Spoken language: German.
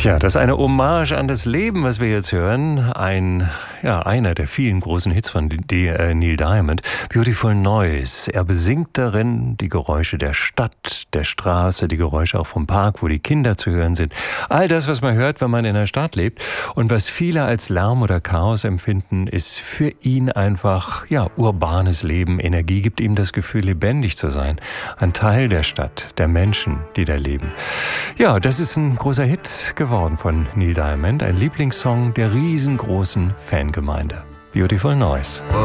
Tja, das ist eine Hommage an das Leben, was wir jetzt hören. Einer der vielen großen Hits von Neil Diamond, Beautiful Noise. Er besingt darin die Geräusche der Stadt, der Straße, die Geräusche auch vom Park, wo die Kinder zu hören sind. All das, was man hört, wenn man in der Stadt lebt. Und was viele als Lärm oder Chaos empfinden, ist für ihn einfach, urbanes Leben. Energie gibt ihm das Gefühl, lebendig zu sein. Ein Teil der Stadt, der Menschen, die da leben. Ja, das ist ein großer Hit geworden von Neil Diamond, ein Lieblingssong der riesengroßen Fangemeinde. Beautiful Noise.